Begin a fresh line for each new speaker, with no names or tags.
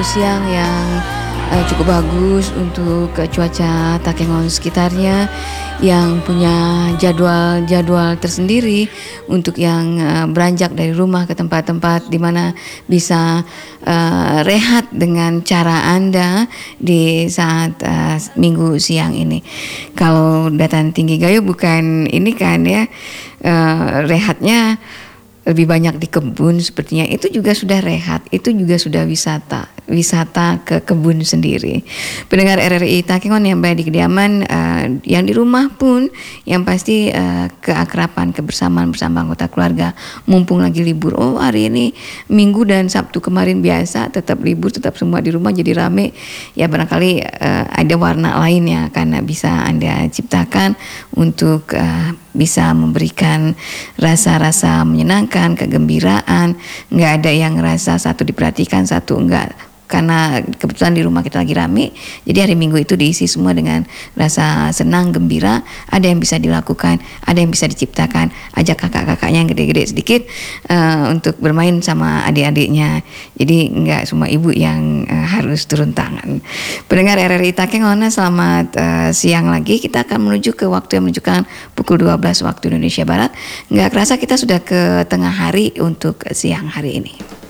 Siang yang cukup bagus untuk cuaca Takengon sekitarnya, yang punya jadwal-jadwal tersendiri untuk yang beranjak dari rumah ke tempat-tempat di mana bisa rehat dengan cara Anda di saat minggu siang ini. Kalau Dataran Tinggi Gayo bukan ini kan ya, rehatnya lebih banyak di kebun sepertinya, itu juga sudah rehat, itu juga sudah wisata ke kebun sendiri. Pendengar RRI Takengon yang berada di kediaman, yang di rumah pun, yang pasti keakraban, kebersamaan bersama anggota keluarga, mumpung lagi libur. Oh, hari ini Minggu dan Sabtu kemarin biasa, tetap libur, tetap semua di rumah jadi rame. Ya barangkali ada warna lainnya karena bisa Anda ciptakan untuk bisa memberikan rasa-rasa menyenangkan, kegembiraan. Nggak ada yang ngerasa satu diperhatikan, satu enggak. Karena kebetulan di rumah kita lagi rame, jadi hari Minggu itu diisi semua dengan rasa senang, gembira. Ada yang bisa dilakukan, ada yang bisa diciptakan. Ajak kakak-kakaknya yang gede-gede sedikit untuk bermain sama adik-adiknya. Jadi nggak semua ibu yang harus turun tangan. Pendengar RRI Takengon, selamat siang lagi. Kita akan menuju ke waktu yang menunjukkan pukul 12 waktu Indonesia Barat. Nggak kerasa kita sudah ke tengah hari untuk siang hari ini.